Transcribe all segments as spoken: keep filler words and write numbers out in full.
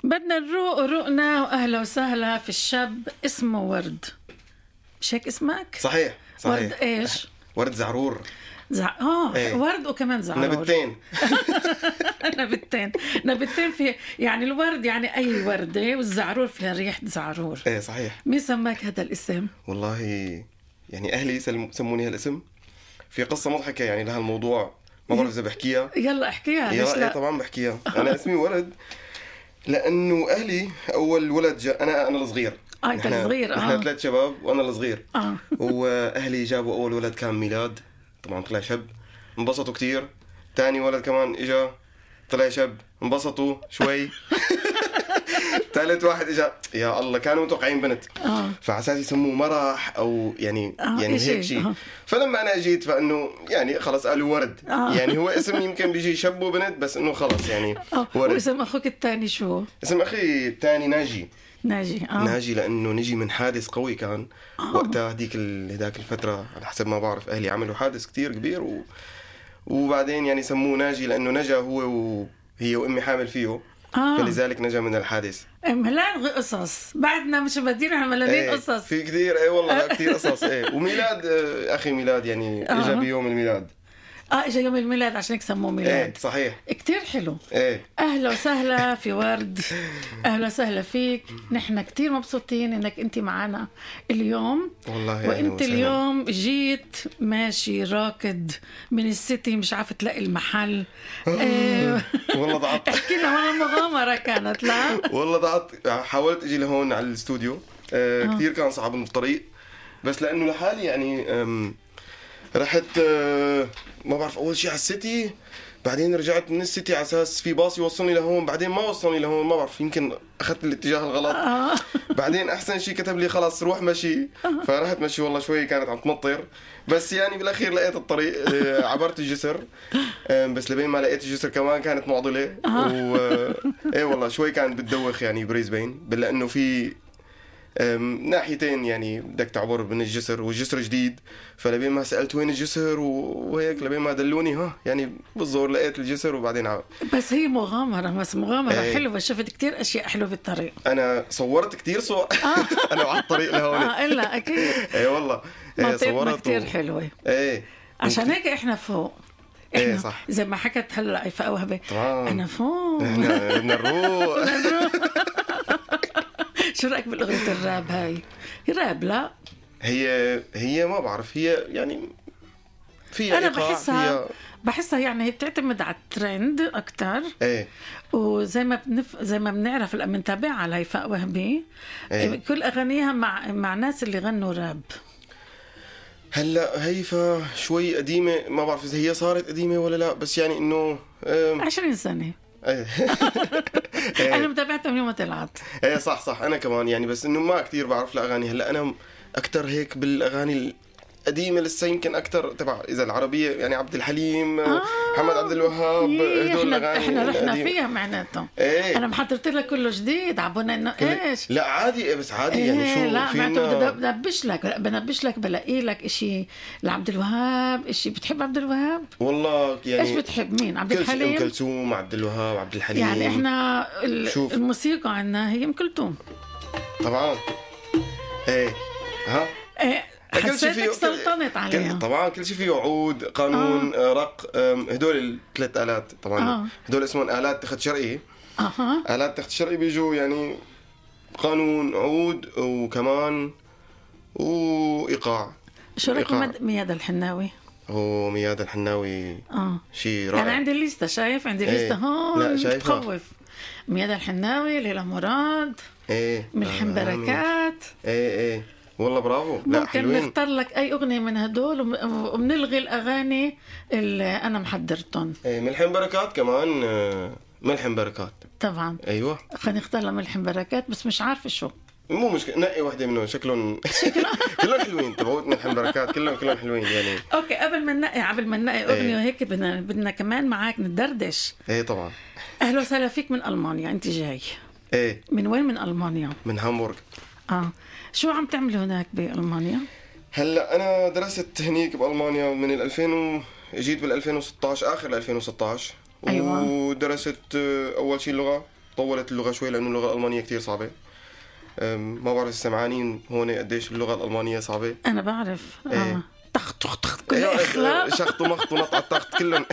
بدنا نروق روقنا وأهلا وسهلا في الشاب اسمه ورد. مش هيك اسمك؟ صحيح صحيح. ورد إيش؟ ورد زعرور. زع... اه ايه. ورد وكمان زعرور. نبتين. نبتين نبتين في يعني الورد يعني أي وردة والزعرور فيها ريحة زعرور. ايه صحيح. مين سماك هذا الاسم؟ والله يعني أهلي سموني هالاسم. في قصة مضحكة يعني لها الموضوع، ما بعرف إذا بحكيها. يلا احكيها. ليش لا؟ لا؟ طبعا بحكيها. أنا اسمي ورد لأنه أهلي أول ولد جاء، أنا أنا الصغير. اه انت الصغير. اه احنا ثلاث شباب وأنا الصغير. اه وأهلي جابوا أول ولد كان ميلاد، طبعا طلع شاب، انبسطوا كتير. تاني ولد كمان إجا طلع شاب، انبسطوا شوي. ثالث واحد إجا يا الله كانوا متوقعين بنت. اه فعساس يسموه مرح أو يعني آه، يعني إشي. هيك شيء. آه. فلما أنا جيت فإنه يعني خلص قالوا ورد. آه. يعني هو اسم يمكن بيجي شاب وبنت، بس إنه خلص يعني اه ورد. واسم اخوك الثاني شو؟ اسم أخي الثاني ناجي. ناجي. اه ناجي لأنه نجي من حادث قوي كان آه. وقتها، هديك ال... هداك الفترة على حسب ما بعرف أهلي عملوا حادث كتير كبير و... وبعدين يعني سموه ناجي لأنه نجا هو وهي وأمي حامل فيه. اه فلذلك نجا من الحادث. ملان قصص بعدنا مش بدينا ملانين ايه قصص. في كثير. ايه والله لا كثير قصص. ايه وميلاد آه، اخي ميلاد يعني آه. اجى بيوم الميلاد. اه اجى يوم الميلاد عشان هيك سموه ميلاد. ايه صحيح. كتير حلو. ايه اهلا وسهلا في ورد. اهلا وسهلا فيك. نحن كتير مبسوطين انك انت معنا اليوم. والله يعني وانت اليوم جيت ماشي راكد من السيتي، مش عارف تلاقي المحل. إيه. والله ضعت. احكي لنا والله مغامرة كانت. لا والله ضعت. حاولت اجي لهون على الاستوديو. آه آه. كثير كان صعب من الطريق، بس لانه لحالي يعني آم، رحت آه ما بعرف اول شيء على السيتي، بعدين رجعت من السيتي على اساس في باص يوصلني لهون، بعدين ما وصلني لهون، ما بعرف يمكن اخذت الاتجاه الغلط. آه. بعدين احسن شيء كتب لي خلاص روح مشي، فرحت مشي. والله شوي كانت عم تمطر، بس يعني بالاخير لقيت الطريق. آه، عبرت الجسر. آه، بس لبين ما لقيت الجسر كمان كانت معضله. و آه، ايه والله شوي كانت بتدوخ يعني بريسبين، بلا انه في آم، ناحيتين يعني بدك تعبر من الجسر، والجسر جديد. فلبين ما سألت وين الجسر وهيك، لبين ما دلوني ها يعني بالزور لقيت الجسر. وبعدين عم... بس هي مغامرة، بس مغامرة ايه. حلوة. شفت كتير أشياء حلوة بالطريق. انا صورت كتير صور. انا على الطريق لهون. اه إلا أكيد. ايه والله. ايه منطقتنا صورت كتير و... حلوة. ايه عشان هيك إحنا فوق. إحنا ايه صح. زي ما حكت هلا إيفاء وهبة، طبعا أنا فوق. احنا بدنا نروح. شو رأيك بالأغنية الراب هاي؟ راب لا هي هي ما بعرف، هي يعني فيها أنا إيقاع، بحسها فيها بحسها يعني هي بتعتمد على الترند أكتر. ايه وزي ما بنف... زي ما بنعرف لما بنتابعها على هيفاء وهبي، ايه. كل أغانيها مع مع ناس اللي غنوا راب. هلا هيفا شوي قديمة، ما بعرف إذا هي صارت قديمة ولا لا، بس يعني إنه آم، عشرين سنة. إيه. أنا إيه. متابعتها من يوم ما طلعت. إيه صح صح. أنا كمان يعني، بس إنه ما كتير بعرف الأغاني. هلا أنا أكتر هيك بالأغاني القديمة لسه، يمكن أكتر تبع إذا العربية يعني عبد الحليم، آه. محمد عبد الوهاب، إيه، هدول احنا الأغاني احنا رحنا القديمة. فيها معناته. إيه. انا محضرت لك كله جديد عبونا انه كل- ايش. لا عادي. إيه بس عادي يعني إيه شو لا فينا. معناته بدي بنبش لك بنبش لك بلاقي لك اشي لعبد الوهاب. اشي بتحب عبد الوهاب؟ والله يعني ايش بتحب؟ مين؟ عبد كل شيء. أم الحليم؟ كلثوم، عبد الوهاب، عبد الحليم. يعني احنا ال- شوف. الموسيقى عندنا هي ام كلثوم. طبعا. ايه ها إيه كل شيء حسيتك فيه سلطنت عليها. كل... طبعا كل شيء فيه عود، قانون، آه. رق. آم، هدول الثلاث آلات طبعا. آه. هدول اسمهم آلات تخت شرقي. اها آلات تخت شرقي بيجوا يعني قانون، عود، وكمان وإيقاع. شو رايك إيقاع. بمد- مياد الحناوي؟ هو مياد الحناوي اه شيء رائع. انا عندي ليسته. شايف عندي إيه. ليسته هون. لا، شايفها. بتخوف. مياد الحناوي، ليلى مراد، ايه ملحم آه. بركات. ايه ايه والله برافو. لا ممكن حلوين. نختار لك اي اغنيه من هدول وم- وبنلغي الاغاني اللي انا محضرتهم. ايه ملحم بركات كمان. آه، ملحم بركات. طبعا ايوه خلينا نختار لها ملحم بركات، بس مش عارفه شو. مو مشكلة، نقي واحدة منهم. شكلهم كلهم حلوين. تبعوت ملحم بركات كلهم كلهم حلوين يعني. اوكي قبل ما ننقي قبل ما ننقي اغنيه وهيك بدنا بدنا كمان معك ندردش. ايه طبعا. اهلا وسهلا فيك من المانيا. انت جاي ايه من وين؟ من المانيا. من هامبورغ. اه شو عم تعمل هناك بالمانيا؟ هلا انا درست هنيك بالمانيا من ال ألفين و... جيت بال ألفين وستة عشر، اخر ال ألفين وستة عشر. أيوة. ودرست آه، اول شيء اللغه، طولت اللغة شوي لأنه اللغة الألمانية كتير صعبة. ما بعرف السمعانين هون قديش اللغة الألمانية صعبة. أنا بعرف. إيه. آه. تخت تخت تخت كل أيوة، إخلاء. شخط ومخط ونطع التخت كلهم.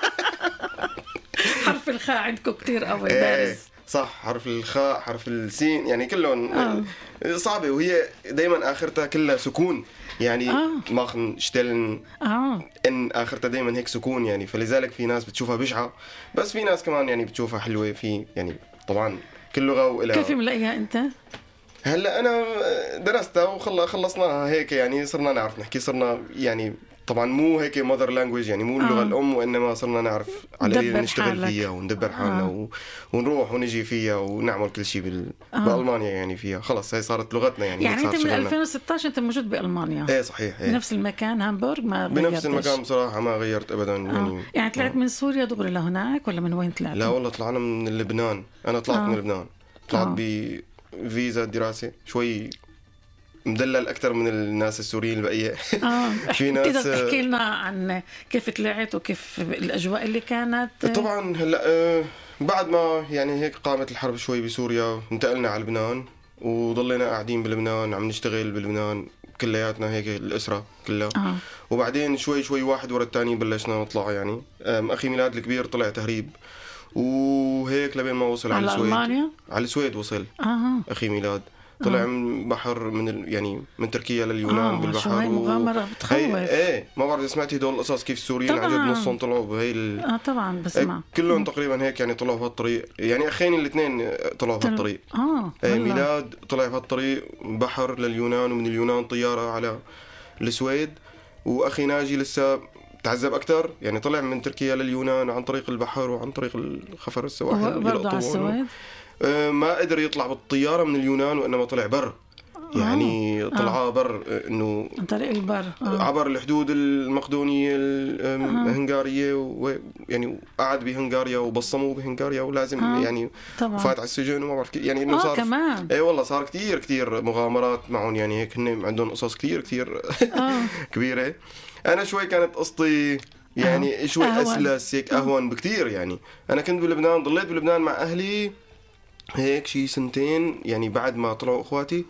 حرف الخاء عندكم كتير قوي إيه، بارز. صح، حرف الخاء حرف السين يعني كلهم آه. صعبة، وهي دايما آخرتها كلها سكون يعني. آه. ماخن شتلن اه ان اخرتها دائما هيك سكون يعني، فلذلك في ناس بتشوفها بشعه، بس في ناس كمان يعني بتشوفها حلوه. في يعني طبعا كل لغه والها. كيف ملاقيها انت؟ هلا انا درستها وخلصناها هيك يعني، صرنا نعرف نحكي، صرنا يعني طبعا مو هيك ماذر لانجويج يعني مو اللغه آه. الام، وانما صرنا نعرف على ندبر اللي نشتغل حالك. فيها وندبر حالنا. آه. و... ونروح ونجي فيها ونعمل كل شيء بال... آه. بالمانيا يعني فيها. خلص هي صارت لغتنا يعني. يعني صارت انت من شغلنا. ألفين وستة عشر انت موجود بالمانيا؟ ايه صحيح. ايه. بنفس المكان هامبورغ ما بنفس غيرتش؟ المكان بصراحه ما غيرت ابدا يعني. آه. يعني طلعت من سوريا دغري لهناك ولا من وين طلعت؟ لا والله طلعنا من لبنان. انا طلعت آه. من لبنان. طلعت آه. بفيزا دراسه شوي مدلل اكثر من الناس السوريين البقيه. اه في ناس تقدر تحكي لنا عن كيف طلعت وكيف الاجواء اللي كانت؟ طبعا هلا آه، بعد ما يعني هيك قامت الحرب شوي بسوريا انتقلنا على لبنان، وضلينا قاعدين بلبنان عم نشتغل بلبنان كلياتنا هيك الاسره كلها. آه. وبعدين شوي شوي واحد ورا الثاني بلشنا نطلع يعني. آم، اخي ميلاد الكبير طلع تهريب وهيك لبين ما وصل على, على السويد. ألمانيا؟ على السويد وصل. اه اخي ميلاد طلع من بحر من ال... يعني من تركيا لليونان. آه، بالبحر. شو هاي مغامرة بتخوف. هي... ايه ما بعرف اذا سمعتي هدول القصص كيف السوريين عن جد نصهم طلعوا بهي ال... اه طبعا إيه بسمع. كلهم تقريبا هيك يعني طلعوا بهالطريق يعني. اخيني الاثنين طلعوا بهالطريق. اه ايه والله. ميلاد طلع بهالطريق بحر لليونان، ومن اليونان طيارة على السويد. واخي ناجي لسه تعذب اكثر يعني، طلع من تركيا لليونان عن طريق البحر وعن طريق الخفر السواحل برضه على السويد. آه ما قدر يطلع بالطيارة من اليونان، وإنما طلع بر يعني. آه. طلع آه. بر انه عن طريق البر. آه. عبر الحدود المقدونية الهنغارية، ويعني قعد بهنغاريا وبصموه بهنغاريا ولازم آه. يعني طبعا. فات على السجن وما بعرف يعني انه آه صار كمان. اي والله صار كتير كتير مغامرات معهم يعني. هيك هن عندهم قصص كتير كتير آه. كبيرة. انا شوي كانت قصتي يعني شوي أهون. اسلس هيك اهون بكتير يعني. انا كنت بلبنان، ضليت بلبنان مع اهلي هيك شي سنتين يعني بعد ما طلعوا اخواتي،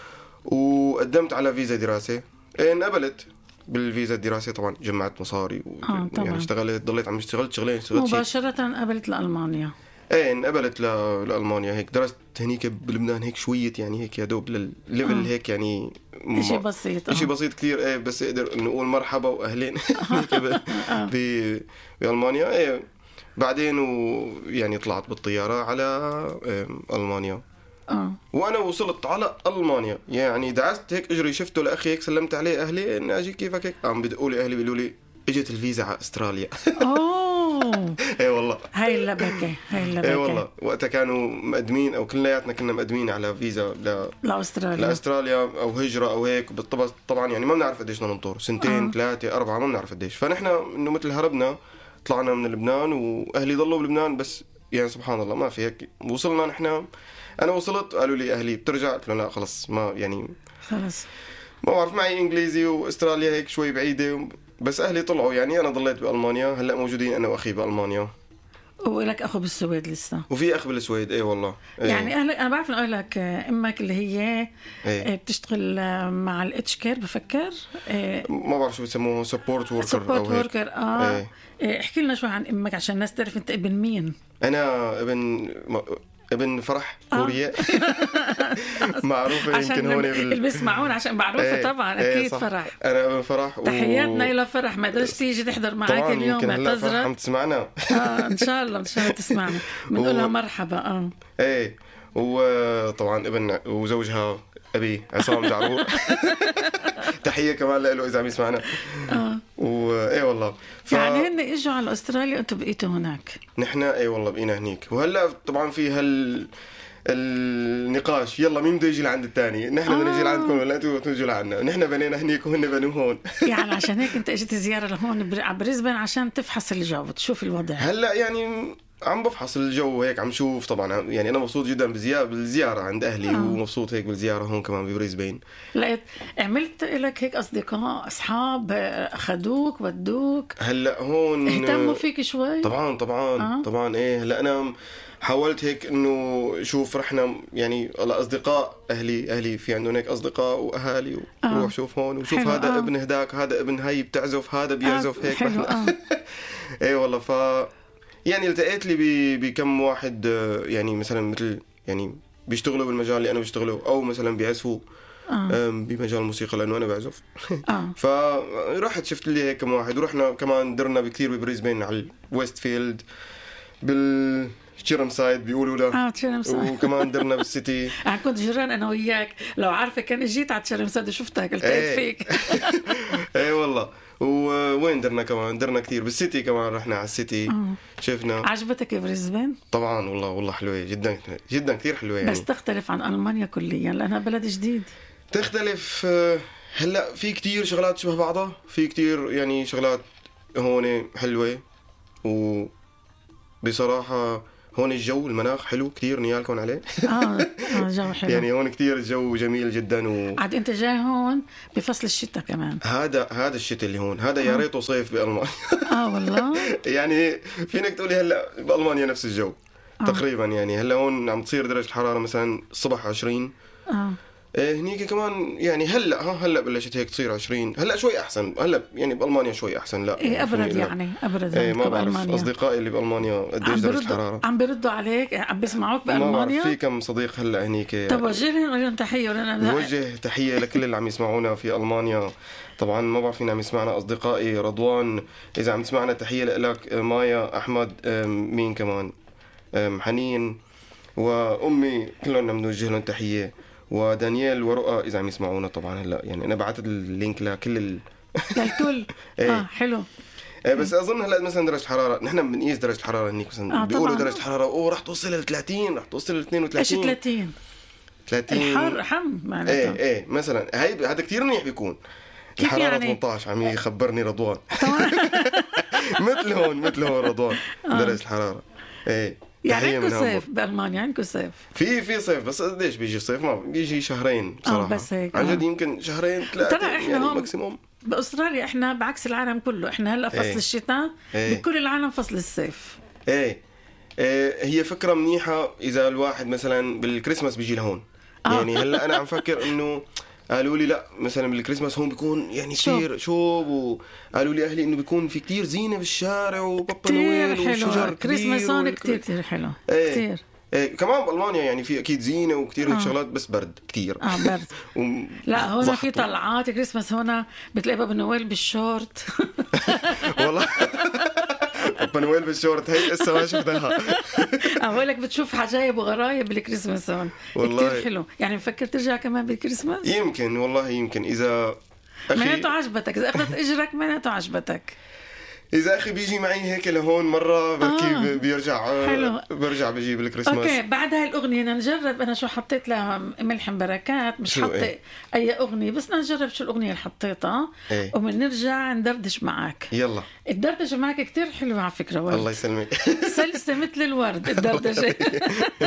وقدمت على فيزا دراسة. انقبلت بالفيزا الدراسة طبعا. جمعت مصاري و... آه يعني اشتغلت، ضليت عم اشتغلت شغلين اشتغلت شي. مباشرة قبلت لألمانيا. ايه انقبلت ل... لألمانيا. هيك درست هنيك بلبنان هيك شوية يعني هيك يا دوب للليفل. آه. هيك يعني إشي بسيط. إشي آه. بسيط كتير. ايه بس اقدر نقول مرحبا واهلين هيك ب... ب... بألمانيا. ايه بعدين ويعني طلعت بالطيارة على ألمانيا. آه. وانا وصلت على المانيا يعني دعست هيك اجري شفته لاخي هيك سلمت عليه اهلي ان اجي كيفك هيك عم بدقوا لي اهلي بيقولوا لي اجت الفيزا على استراليا. اوه اي والله هاي اللبكه هاي اللبكه. اي والله وقتها كانوا مقدمين او كلياتنا كنا مقدمين على فيزا ل... لاستراليا لاستراليا او هجره او هيك. بالطبع طبعا يعني ما بنعرف قديش بدنا ننطر سنتين آه. ثلاثه اربعه ما بنعرف قديش. فنحن انه مثل هربنا طلعنا من لبنان واهلي ضلوا بلبنان. بس يعني سبحان الله ما في هيك وصلنا نحن. انا وصلت قالوا لي اهلي بترجع؟ قلت لهم لا خلص ما يعني خلص ما بعرف معي انجليزي واستراليا هيك شوي بعيده. بس اهلي طلعوا يعني. انا ضليت بالمانيا. هلا موجودين انا واخي بالمانيا. ولك اخو بالسويد لسه؟ وفي اخ بالسويد. اي والله إيه. يعني اهلك انا بعرف انه اهلك امك اللي هي إيه. بتشتغل مع الاتش كير بفكر إيه. ما بعرف شو بسموه سبورت وركر سبورت او هيك. وركر اه إيه. إيه. احكي لنا شوي عن امك عشان الناس تعرف انت ابن مين. انا ابن ابن فرح كوريا. معروفة يمكن هون بال... اللي بيسمعون عشان معروفة. ايه طبعا ايه أكيد صح. فرح. أنا ابن فرح و... تحياتنا إلى فرح. ما قدرش تيجي تحضر معك اليوم اعتذرت. عم تسمعنا. آه إن شاء الله إن شاء الله تسمعنا. بنقولها و... مرحبا. آه ايه وطبعا ابن وزوجها أبي عصام جعرور. تحية كمان له إذا عم يسمعنا. آه وإيه والله ف... يعني هن إجوا على أستراليا وأنتوا بقيتوا هناك. نحن إيه والله بقينا هنيك. وهلا طبعا في هال النقاش يلا مين بده يجي لعند الثاني. نحن بدنا نجي لعندكم ولا انتوا تجوا لعنا. نحن بنينا هنيك وهن بنوا هون. يعني عشان هيك انت اجيت زياره لهون على بريسبن عشان تفحص الجو وتشوف الوضع. هلا يعني عم بفحص الجو هيك، عم شوف طبعا. يعني انا مبسوط جدا بزيارة بالزياره عند اهلي، آه. ومبسوط هيك بالزياره هون كمان ببريسبين. لقيت عملت لك هيك اصدقاء اصحاب اخذوك ودوك؟ هلا هون اهتموا فيك شوي؟ طبعا طبعا آه. طبعا ايه. هلا انا حاولت هيك انه شوف رحنا يعني الاصدقاء اهلي اهلي في عندهم هيك اصدقاء واهالي، وروح آه. شوف هون وشوف هذا آه. ابن هداك، هذا ابن هي بتعزف، هذا بيعزف آه. هيك رحنا. آه. ايه والله. ف يعني التقيت لي بكم واحد يعني مثلا مثل يعني بيشتغلوا بالمجال اللي انا بشتغله، او مثلا بيعزفوا آه. بمجال الموسيقى لانه انا بعزف. آه. فرحت شفت لي هيك كم واحد، ورحنا كمان درنا بكثير ببريسبين على الويست فيلد، بال تشيرم سايد بيقولوا له. اه تشيرم سايد. وكمان درنا بالسيتي. انا كنت جيران انا وياك، لو عارفه كان جيت على تشيرم سايد وشفتك التقيت فيك. اي والله. ووين درنا كمان؟ درنا كثير بالسيتي كمان، رحنا على السيتي. أوه. شفنا. عجبتك بريسبين؟ طبعا والله والله حلوه جدا جدا كثير حلوه يعني. بس تختلف عن المانيا كليا لانها بلد جديد. تختلف. هلا في كثير شغلات شبه بعضها، في كثير يعني شغلات هون حلوه، وبصراحه هون الجو المناخ حلو كتير. نيالكم عليه. اه جو حلو. يعني هون كتير الجو جميل جدا. و... عاد انت جاي هون بفصل الشتاء كمان. هذا هذا الشتاء اللي هون، هذا يا ريته صيف بألمانيا. اه والله. يعني فينك تقولي هلا بألمانيا نفس الجو آه. تقريبا. يعني هلا هون عم تصير درجة الحرارة مثلا الصبح عشرين. اه إيه هنيك كمان يعني هلا ها هلا بلشت هيك تصير عشرين. هلا شوي احسن هلا يعني بالمانيا شوي احسن. لا إيه ابرد يعني ابرد. إيه ما بعرف اصدقائي اللي بالمانيا قديش درجه الحراره عم بيردوا عليك، عم بيسمعوك بالمانيا. ما بعرف في كم صديق هلا هنيك. طب وجه لهم تحيه ولنا نوجه تحيه لكل اللي عم يسمعونا في المانيا. طبعا ما بعرف مين عم يسمعنا، اصدقائي رضوان اذا عم تسمعنا تحيه لك، مايا، احمد، مين كمان، حنين وامي، كلهم بدنا نوجه لهم تحيه، ودانيال ورؤى اذا عم يسمعونا. طبعا هلا يعني انا بعثت اللينك لكل ال... للكل. اه حلو. بس اظن هلا مثلا درجه الحراره نحن بنقيس درجه الحراره هنيك مثلا. آه بيقولوا درجه الحراره اوه رح توصل ل ثلاثين، رح توصل ل اثنين وثلاثين. ايش ثلاثين؟ ثلاثين الحر حم معناته. ايه ايه مثلا هي هذا كثير منيح بيكون. الحراره يعني؟ ثمانية عشر عم يخبرني رضوان. مثل هون مثل هون رضوان درجه الحراره. ايه يعني عندكم صيف بألمانيا؟ عندكم صيف؟ في في صيف بس قديش بيجي صيف؟ ما بيجي شهرين بصراحة. آه بس هيك عن جد يمكن شهرين ثلاثة يعني ماكسيموم. بأستراليا احنا بعكس العالم كله، احنا هلا فصل ايه. الشتاء ايه. بكل العالم فصل الصيف. ايه. ايه هي فكرة منيحة إذا الواحد مثلا بالكريسماس بيجي لهون. آه. يعني هلا أنا عم فكر إنه قالوا لي لا مثلا بالكريسماس هون بيكون يعني كثير شوب، وقالوا لي اهلي انه بيكون في كثير زينه بالشارع وبابا نويل وشجر كريسماس هون كثير كثير حلو. ايه. كثير ايه كمان بالمانيا يعني في اكيد زينه وكثير هيك آه. شغلات، بس برد كثير. اه برد. و... لا هون في طلعات كريسماس هون بتلاقي بابا نويل بالشورت. والله بابا نويل بالشورت هي لسه ما شفناها. اقول لك بتشوف عجايب وغرايب بالكريسماس هون كثير حلو. يعني مفكر ترجع كمان بالكريسماس؟ يمكن والله يمكن اذا اخي معناته عجبتك، اذا اخذت اجرك معناته عجبتك. إذا أخي بيجي معي هيك لهون مرة بركي آه. بيرجع حلو. برجع بيجي بالكريسماس. أوكي بعد هاي الأغنية نجرب. أنا شو حطيت لها ملحم بركات، مش حطي ايه؟ أي أغنية بس نجرب شو الأغنية اللي حطيتها ايه؟ ومنرجع ندردش معك. يلا الدردشة معك كتير حلوة على فكرة ورد. الله يسلمك. سلسة مثل الورد الدردشة.